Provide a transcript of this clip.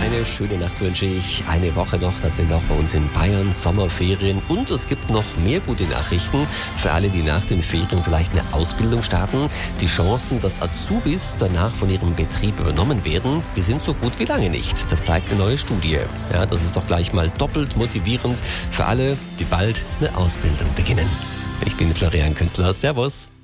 Eine schöne Nacht wünsche ich. Eine Woche noch, dann sind auch bei uns in Bayern Sommerferien. Und es gibt noch mehr gute Nachrichten für alle, die nach den Ferien vielleicht eine Ausbildung starten. Die Chancen, dass Azubis danach von ihrem Betrieb übernommen werden, die sind so gut wie lange nicht. Das zeigt eine neue Studie. Ja, das ist doch gleich mal doppelt motivierend für alle, die bald eine Ausbildung beginnen. Ich bin Florian Künstler. Servus.